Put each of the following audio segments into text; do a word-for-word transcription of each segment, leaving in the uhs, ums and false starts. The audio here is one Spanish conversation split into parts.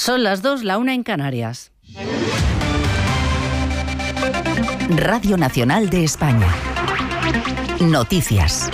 Son las dos, la una en Canarias. Radio Nacional de España. Noticias.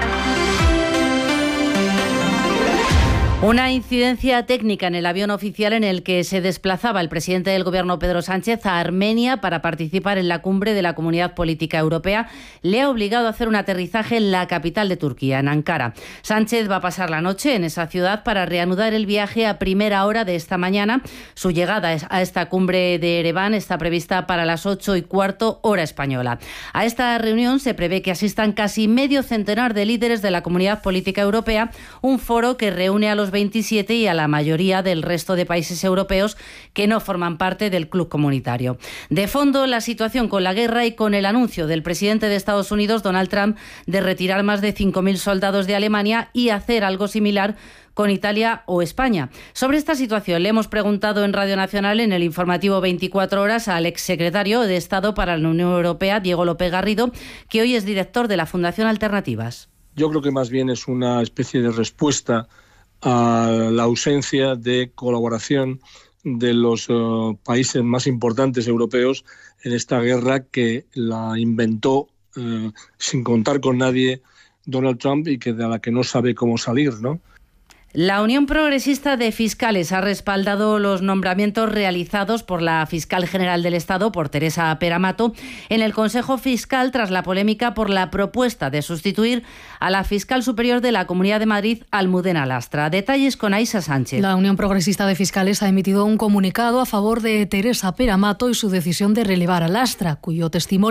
Una incidencia técnica en el avión oficial en el que se desplazaba el presidente del Gobierno, Pedro Sánchez, a Armenia para participar en la cumbre de la Comunidad Política Europea le ha obligado a hacer un aterrizaje en la capital de Turquía, en Ankara. Sánchez va a pasar la noche en esa ciudad para reanudar el viaje a primera hora de esta mañana. Su llegada a esta cumbre de Ereván está prevista para las ocho y cuarto hora española. A esta reunión se prevé que asistan casi medio centenar de líderes de la Comunidad Política Europea, un foro que reúne a los veintisiete y a la mayoría del resto de países europeos que no forman parte del club comunitario. De fondo, la situación con la guerra y con el anuncio del presidente de Estados Unidos, Donald Trump, de retirar más de cinco mil soldados de Alemania y hacer algo similar con Italia o España. Sobre esta situación le hemos preguntado en Radio Nacional, en el informativo veinticuatro horas, al exsecretario de Estado para la Unión Europea, Diego López Garrido, que hoy es director de la Fundación Alternativas. Yo creo que más bien es una especie de respuesta a la ausencia de colaboración de los uh, países más importantes europeos en esta guerra que la inventó uh, sin contar con nadie Donald Trump y que de la que no sabe cómo salir, ¿no? La Unión Progresista de Fiscales ha respaldado los nombramientos realizados por la fiscal general del Estado, por Teresa Peramato, en el Consejo Fiscal tras la polémica por la propuesta de sustituir a la fiscal superior de la Comunidad de Madrid, Almudena Lastra. Detalles con Aisa Sánchez. La Unión Progresista de Fiscales ha emitido un comunicado a favor de Teresa Peramato y su decisión de relevar a Lastra, cuyo testimonio